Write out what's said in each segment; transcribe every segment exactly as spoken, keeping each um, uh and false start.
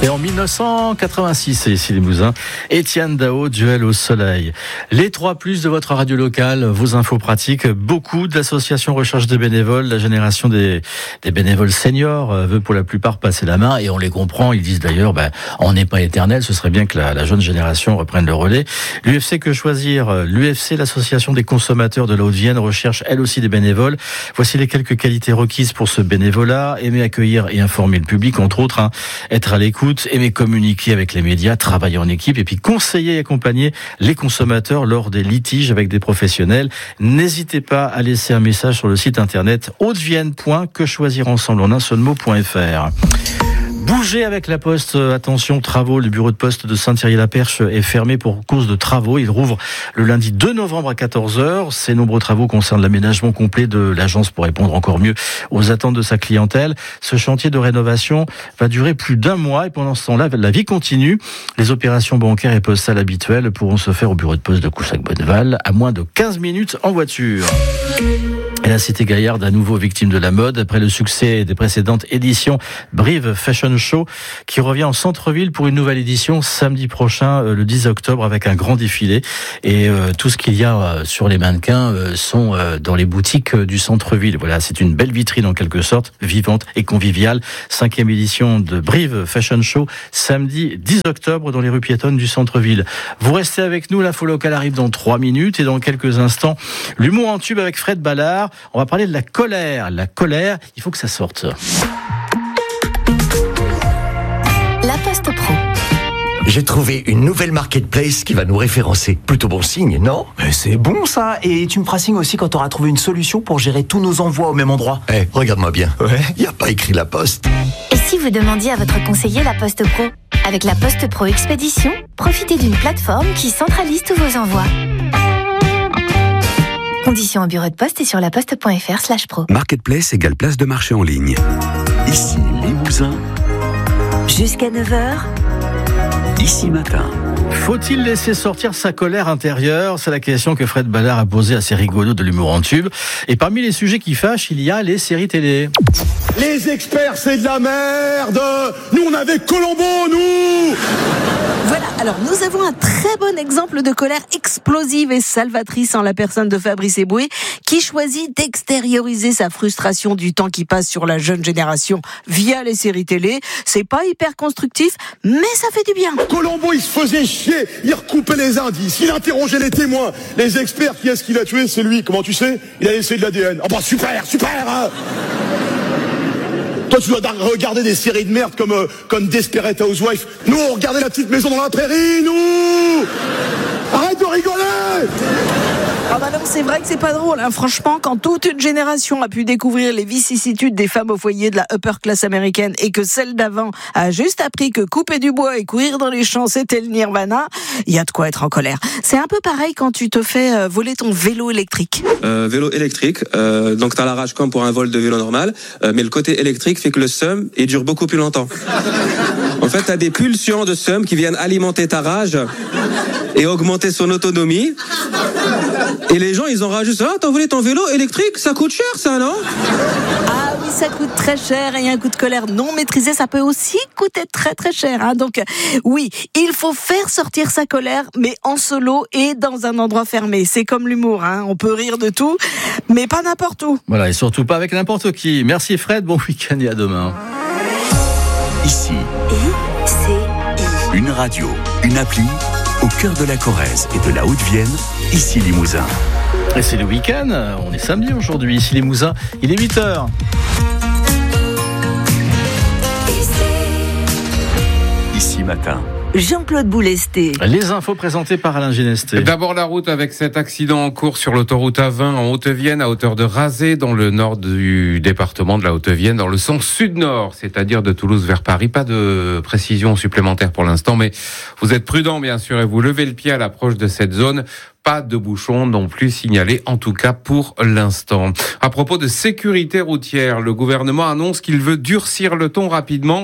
Et en dix-neuf cent quatre-vingt-six, c'est ici Limousin, Étienne Dao, Duel au soleil. Les trois plus de votre radio locale, vos infos pratiques, beaucoup d'associations recherchent des bénévoles, la génération des, des bénévoles seniors veut pour la plupart passer la main, et on les comprend, ils disent d'ailleurs, ben, on n'est pas éternel, ce serait bien que la, la jeune génération reprenne le relais. L'U F C Que Choisir, l'U F C, l'association des consommateurs de la Haute-Vienne, recherche elle aussi des bénévoles. Voici les quelques qualités requises pour ce bénévolat: aimer accueillir et informer le public, entre autres, hein, être à l'écoute, aimer communiquer avec les médias, travailler en équipe, et puis conseiller et accompagner les consommateurs lors des litiges avec des professionnels. N'hésitez pas à laisser un message sur le site internet haute-vienne point que choisir ensemble en un seul mot point f r. Bougez avec la Poste. Attention, travaux. Le bureau de poste de Saint-Thierry-la-Perche est fermé pour cause de travaux. Il rouvre le lundi deux novembre à quatorze heures. Ces nombreux travaux concernent l'aménagement complet de l'agence pour répondre encore mieux aux attentes de sa clientèle. Ce chantier de rénovation va durer plus d'un mois et pendant ce temps-là, la vie continue. Les opérations bancaires et postales habituelles pourront se faire au bureau de poste de Coussac-Bonneval à moins de quinze minutes en voiture. Et la Cité Gaillarde, à nouveau victime de la mode, après le succès des précédentes éditions, Brive Fashion Show, qui revient en centre-ville pour une nouvelle édition samedi prochain, le dix octobre, avec un grand défilé. Et euh, tout ce qu'il y a euh, sur les mannequins euh, sont euh, dans les boutiques euh, du centre-ville. Voilà, c'est une belle vitrine en quelque sorte, vivante et conviviale. Cinquième édition de Brive Fashion Show, samedi dix octobre, dans les rues piétonnes du centre-ville. Vous restez avec nous, l'info locale arrive dans trois minutes, et dans quelques instants, l'humour en tube avec Fred Ballard. On va parler de la colère. La colère, il faut que ça sorte. La Poste Pro. J'ai trouvé une nouvelle marketplace qui va nous référencer. Plutôt bon signe, non ? Mais c'est bon ça. Et tu me feras signe aussi quand tu auras trouvé une solution pour gérer tous nos envois au même endroit. Eh, hey, regarde-moi bien. Ouais. Il n'y a pas écrit la Poste. Et si vous demandiez à votre conseiller la Poste Pro ? Avec la Poste Pro Expédition, profitez d'une plateforme qui centralise tous vos envois. Conditions au bureau de poste et sur laposte.fr slash pro. Marketplace égale place de marché en ligne. Ici Limousin. Jusqu'à neuf heures. Ici Matin. Faut-il laisser sortir sa colère intérieure ? C'est la question que Fred Ballard a posée à ses rigolos de l'humour en tube. Et parmi les sujets qui fâchent, il y a les séries télé. Les experts, c'est de la merde. Nous, on avait Colombo, nous. Voilà, alors nous avons un très bon exemple de colère explosive et salvatrice en la personne de Fabrice Eboué, qui choisit d'extérioriser sa frustration du temps qui passe sur la jeune génération via les séries télé. C'est pas hyper constructif, mais ça fait du bien. Colombo, il se faisait chier, il recoupait les indices, il interrogeait les témoins. Les experts, qui est-ce qu'il a tué ? C'est lui. Comment tu sais ? Il a laissé de l'A D N. Oh bah super, super hein. Toi, tu dois regarder des séries de merde comme, euh, comme Desperate Housewives. Nous, on regardait La Petite Maison dans la Prairie, nous. Arrête de rigoler. Ah bah non, c'est vrai que c'est pas drôle, hein. Franchement, quand toute une génération a pu découvrir les vicissitudes des femmes au foyer de la upper class américaine et que celle d'avant a juste appris que couper du bois et courir dans les champs, c'était le nirvana, il y a de quoi être en colère. C'est un peu pareil quand tu te fais voler ton vélo électrique. Euh, vélo électrique, euh, donc t'as la rage comme pour un vol de vélo normal, euh, mais le côté électrique fait que le seum, il dure beaucoup plus longtemps. En fait, t'as des pulsions de seum qui viennent alimenter ta rage et augmenter son autonomie. Et les gens, ils ont rajouté ça. Ah, t'as volé ton vélo électrique, ça coûte cher, ça, non ? Ah oui, ça coûte très cher, et un coup de colère non maîtrisé, ça peut aussi coûter très très cher. Hein. Donc oui, il faut faire sortir sa colère, mais en solo et dans un endroit fermé. C'est comme l'humour, hein. On peut rire de tout, mais pas n'importe où. Voilà, et surtout pas avec n'importe qui. Merci Fred, bon week-end et à demain. Ici, une radio, une appli, au cœur de la Corrèze et de la Haute-Vienne, ici Limousin. Et c'est le week-end, on est samedi aujourd'hui, ici Limousin, il est huit heures. Ici Matin. Jean-Claude Boulesté. Les infos présentées par Alain Genesté. D'abord la route avec cet accident en cours sur l'autoroute A vingt en Haute-Vienne à hauteur de Razé dans le nord du département de la Haute-Vienne dans le sens sud-nord, c'est-à-dire de Toulouse vers Paris. Pas de précision supplémentaire pour l'instant, mais vous êtes prudents bien sûr et vous levez le pied à l'approche de cette zone. Pas de bouchons non plus signalés, en tout cas pour l'instant. À propos de sécurité routière, le gouvernement annonce qu'il veut durcir le ton rapidement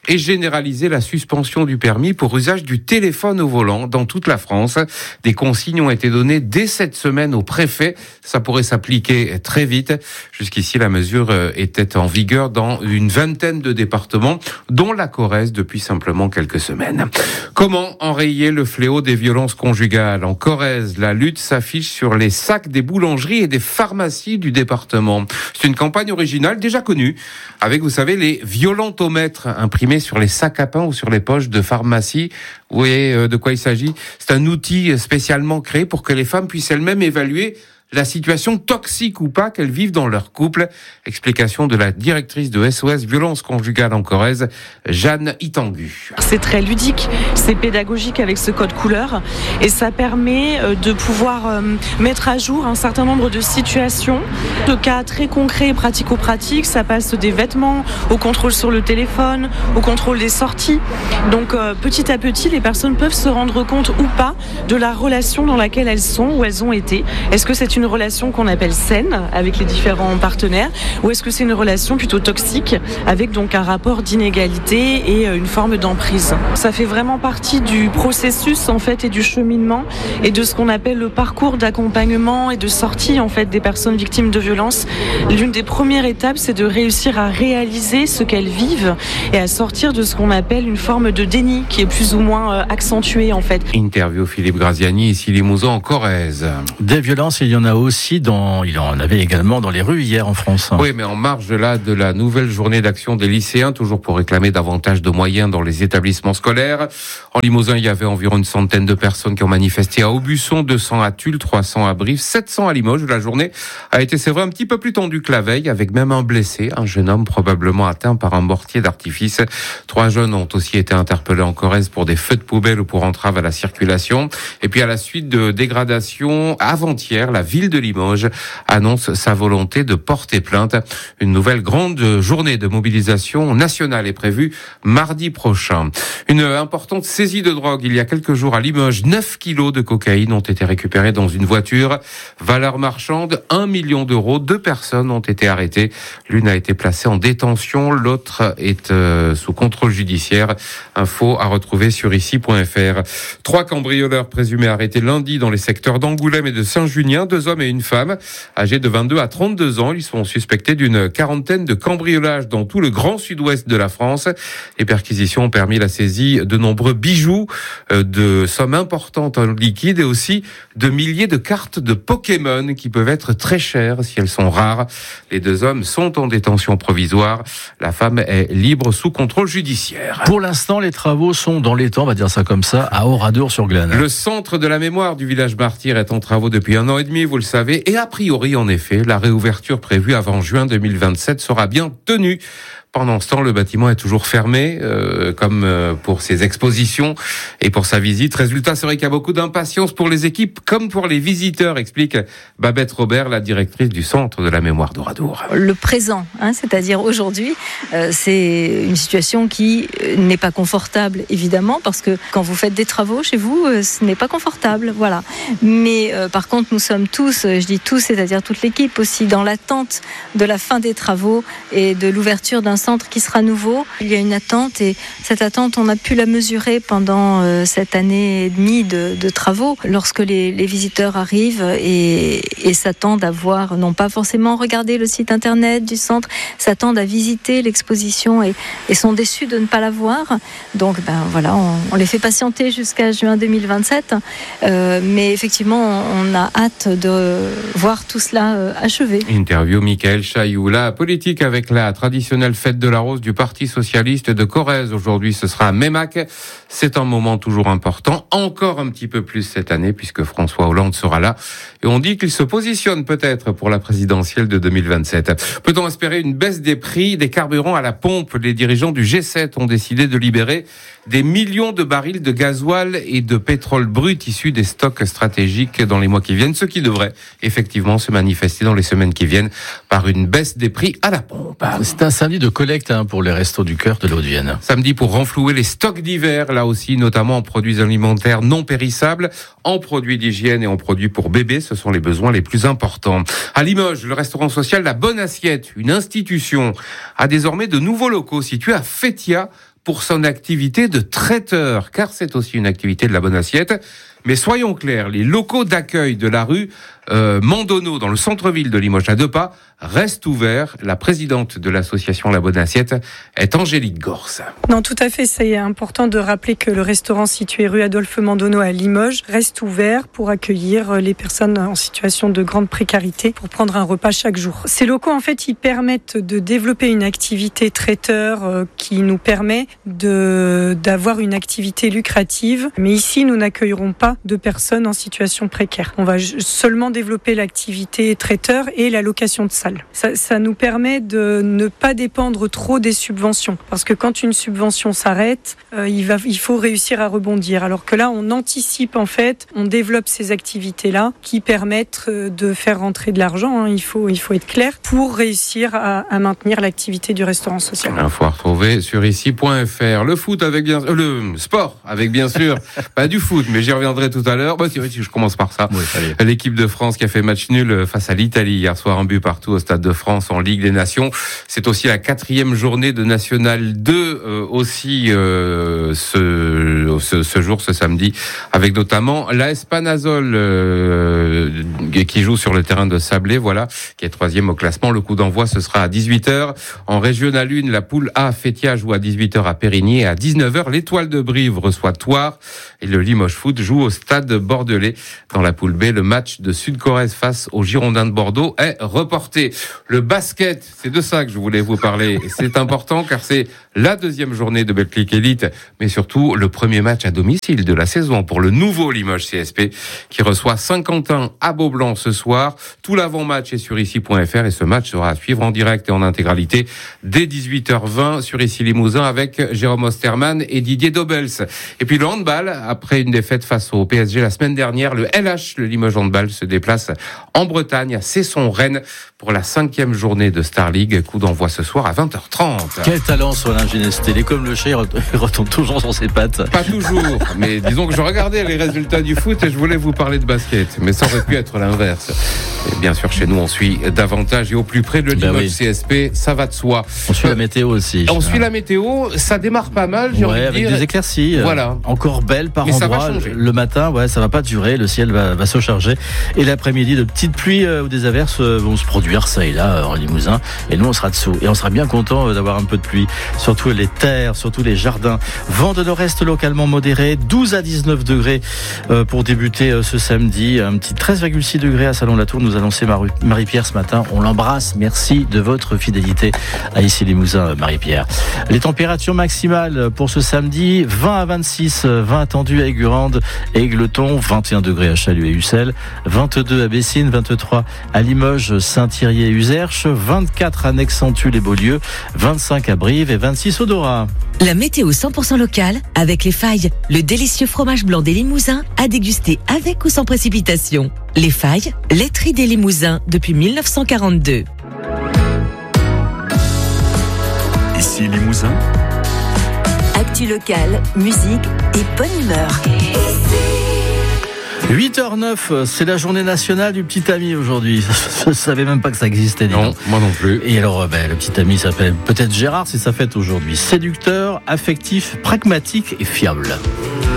et généraliser la suspension du permis pour usage du téléphone au volant dans toute la France. Des consignes ont été données dès cette semaine au préfet. Ça pourrait s'appliquer très vite. Jusqu'ici, la mesure était en vigueur dans une vingtaine de départements, dont la Corrèze depuis simplement quelques semaines. Comment enrayer le fléau des violences conjugales ? En Corrèze, la lutte s'affiche sur les sacs des boulangeries et des pharmacies du département. C'est une campagne originale déjà connue, avec, vous savez, les violentomètres imprimés sur les sacs à pain ou sur les poches de pharmacie. Vous voyez de quoi il s'agit ? C'est un outil spécialement créé pour que les femmes puissent elles-mêmes évaluer la situation toxique ou pas qu'elles vivent dans leur couple. Explication de la directrice de S O S Violence Conjugale en Corrèze, Jeanne Itangu. C'est très ludique, c'est pédagogique avec ce code couleur et ça permet de pouvoir mettre à jour un certain nombre de situations, de cas très concrets et pratico-pratiques. Ça passe des vêtements au contrôle sur le téléphone, au contrôle des sorties. Donc petit à petit, les personnes peuvent se rendre compte ou pas de la relation dans laquelle elles sont ou elles ont été. Est-ce que c'est une relation qu'on appelle saine avec les différents partenaires ou est-ce que c'est une relation plutôt toxique avec donc un rapport d'inégalité et une forme d'emprise. Ça fait vraiment partie du processus en fait et du cheminement et de ce qu'on appelle le parcours d'accompagnement et de sortie en fait des personnes victimes de violences. L'une des premières étapes, c'est de réussir à réaliser ce qu'elles vivent et à sortir de ce qu'on appelle une forme de déni qui est plus ou moins accentuée en fait. Interview Philippe Graziani, ici Limousin en Corrèze. Des violences, il y en a aussi dans, il en avait également dans les rues hier en France. Oui, mais en marge là de la nouvelle journée d'action des lycéens, toujours pour réclamer davantage de moyens dans les établissements scolaires. En Limousin, il y avait environ une centaine de personnes qui ont manifesté à Aubusson, deux cents à Tulle, trois cents à Brive, sept cents à Limoges. La journée a été, c'est vrai, un petit peu plus tendue que la veille, avec même un blessé, un jeune homme probablement atteint par un mortier d'artifice. Trois jeunes ont aussi été interpellés en Corrèze pour des feux de poubelle ou pour entrave à la circulation. Et puis à la suite de dégradations, avant-hier, la ville de Limoges annonce sa volonté de porter plainte. Une nouvelle grande journée de mobilisation nationale est prévue mardi prochain. Une importante saisie de drogue il y a quelques jours à Limoges. neuf kilos de cocaïne ont été récupérés dans une voiture. Valeur marchande, un million d'euros. Deux personnes ont été arrêtées. L'une a été placée en détention, l'autre est euh, sous contrôle judiciaire. Info à retrouver sur ici point f r. Trois cambrioleurs présumés arrêtés lundi dans les secteurs d'Angoulême et de Saint-Junien. Deux hommes et une femme, âgés de vingt-deux à trente-deux ans. Ils sont suspectés d'une quarantaine de cambriolages dans tout le grand sud-ouest de la France. Les perquisitions ont permis la saisie de nombreux bijoux, de sommes importantes en liquide et aussi de milliers de cartes de Pokémon qui peuvent être très chères si elles sont rares. Les deux hommes sont en détention provisoire. La femme est libre sous contrôle judiciaire. Pour l'instant, les travaux sont dans les temps, on va dire ça comme ça, à Oradour-sur-Glane. Le centre de la mémoire du village martyr est en travaux depuis un an et demi, vous le savez, et a priori, en effet, la réouverture prévue avant juin deux mille vingt-sept sera bien tenue. Pendant ce temps, le bâtiment est toujours fermé, euh, comme euh, pour ses expositions et pour sa visite. Résultat, c'est vrai qu'il y a beaucoup d'impatience pour les équipes comme pour les visiteurs, explique Babette Robert, la directrice du Centre de la mémoire d'Oradour. Le présent, hein, c'est-à-dire aujourd'hui, euh, c'est une situation qui n'est pas confortable, évidemment, parce que quand vous faites des travaux chez vous, euh, ce n'est pas confortable, voilà. Mais euh, par contre, nous sommes tous, je dis tous, c'est-à-dire toute l'équipe aussi, dans l'attente de la fin des travaux et de l'ouverture d'un centre qui sera nouveau. Il y a une attente et cette attente, on a pu la mesurer pendant euh, cette année et demie de, de travaux. Lorsque les, les visiteurs arrivent et, et s'attendent à voir, non pas forcément regarder le site internet du centre, s'attendent à visiter l'exposition et, et sont déçus de ne pas la voir. Donc ben voilà, on, on les fait patienter jusqu'à juin deux mille vingt-sept. Euh, mais effectivement, on, on a hâte de voir tout cela euh, achevé. Interview Michael Chailloux. La politique avec la traditionnelle fête de la rose du Parti socialiste de Corrèze. Aujourd'hui, ce sera à Meymac. C'est un moment toujours important, encore un petit peu plus cette année, puisque François Hollande sera là. Et on dit qu'il se positionne peut-être pour la présidentielle de deux mille vingt-sept. Peut-on espérer une baisse des prix des carburants à la pompe ? Les dirigeants du G sept ont décidé de libérer des millions de barils de gasoil et de pétrole brut issus des stocks stratégiques dans les mois qui viennent, ce qui devrait effectivement se manifester dans les semaines qui viennent par une baisse des prix à la pompe. C'est un samedi de collecte hein, pour les Restos du Cœur de la Haute-Vienne. Samedi pour renflouer les stocks d'hiver, là aussi, notamment en produits alimentaires non périssables, en produits d'hygiène et en produits pour bébés. Ce sont les besoins les plus importants. À Limoges, le restaurant social La Bonne Assiette, une institution, a désormais de nouveaux locaux situés à Fétia, pour son activité de traiteur, car c'est aussi une activité de la bonne assiette. Mais soyons clairs, les locaux d'accueil de la rue euh, Mandonneau, dans le centre-ville de Limoges, à deux pas, restent ouverts. La présidente de l'association La Bonne Assiette est Angélique Gorce. Non, tout à fait. C'est important de rappeler que le restaurant situé rue Adolphe Mandonneau à Limoges reste ouvert pour accueillir les personnes en situation de grande précarité pour prendre un repas chaque jour. Ces locaux, en fait, ils permettent de développer une activité traiteur euh, qui nous permet de, d'avoir une activité lucrative. Mais ici, nous n'accueillerons pas de personnes en situation précaire. On va seulement développer l'activité traiteur et la location de salle. Ça, ça nous permet de ne pas dépendre trop des subventions. Parce que quand une subvention s'arrête, euh, il, va, il faut réussir à rebondir. Alors que là, on anticipe en fait, on développe ces activités-là qui permettent de faire rentrer de l'argent, hein, il, faut, il faut être clair, pour réussir à, à maintenir l'activité du restaurant social. Info à retrouver sur ici point f r. Le foot avec bien euh, le sport avec bien sûr pas du foot, mais j'y reviendrai tout à l'heure. Bah, si, si je commence par ça. Oui, l'équipe de France qui a fait match nul face à l'Italie hier soir, un but partout au Stade de France en Ligue des Nations. C'est aussi la quatrième journée de National deux euh, aussi euh, ce, ce ce jour, ce samedi, avec notamment l'A S Panazol euh, qui joue sur le terrain de Sablé, voilà, qui est troisième au classement. Le coup d'envoi ce sera à dix-huit heures. En Régional un, la poule A, Fétia joue à dix-huit heures à Périgny, et à dix-neuf heures, l'Étoile de Brive reçoit Thouars et le Limoges Foot joue au Stade bordelais. Dans la poule B, le match de Sud-Corrèze face aux Girondins de Bordeaux est reporté. Le basket, c'est de ça que je voulais vous parler. C'est important car c'est la deuxième journée de Betclic Elite, mais surtout le premier match à domicile de la saison pour le nouveau Limoges C S P qui reçoit Saint-Quentin à Beaublanc ce soir. Tout l'avant-match est sur ici point f r et ce match sera à suivre en direct et en intégralité dès dix-huit heures vingt sur Ici Limousin avec Jérôme Osterman et Didier Dobels. Et puis le handball, après une défaite face au P S G la semaine dernière, le L H, le Limoges Handball, se déplace en Bretagne à Cesson-Rennes pour la cinquième journée de Star League. Coup d'envoi ce soir à vingt heures trente. Quel talent sur l'ingéniosité. Il est comme le chat, il retombe toujours sur ses pattes. Pas toujours, mais disons que je regardais les résultats du foot et je voulais vous parler de basket, mais ça aurait pu être l'inverse. Et bien sûr, chez nous, on suit davantage et au plus près de Limoges ben oui. C S P, ça va de soi. On suit euh, la météo aussi. On suit la météo, ça démarre pas mal, j'ai ouais, envie de avec dire. des éclaircies. Voilà. Encore belles par mais endroits. Le matin, ouais, ça va pas durer, le ciel va, va se charger. Et l'après-midi, de petites pluies euh, ou des averses euh, vont se produire, ça et là, euh, en Limousin. Et nous, on sera dessous. Et on sera bien content euh, d'avoir un peu de pluie. Surtout les terres, surtout les jardins. Vent de nord-est localement modéré, douze à dix-neuf degrés euh, pour débuter euh, ce samedi. Un petit treize virgule six degrés à Salon-la-Tour, nous annonçait Marie- Marie-Pierre ce matin. On l'embrasse. Merci de votre fidélité à Ici Limousin, Marie-Pierre. Les températures maximales pour ce samedi, vingt à vingt-six, vingt attendus à Aigurande et Égletons, vingt et un degrés à Chalut et Ussel, vingt-deux à Bessines, vingt-trois à Limoges, Saint-Thierry et Uzerche, vingt-quatre à Nexentul et Beaulieu, vingt-cinq à Brive et vingt-six au Dora. La météo cent pour cent locale avec Les Failles, le délicieux fromage blanc des Limousins à déguster avec ou sans précipitation. Les Failles, laiterie des Limousins depuis dix-neuf cent quarante-deux. Ici Limousin. Actu locale, musique et bonne humeur. huit heures neuf, c'est la journée nationale du petit ami aujourd'hui. Je ne savais même pas que ça existait. Non, moi non plus. Et alors, ben, le petit ami s'appelle peut-être Gérard, c'est sa fête aujourd'hui. Séducteur, affectif, pragmatique et fiable.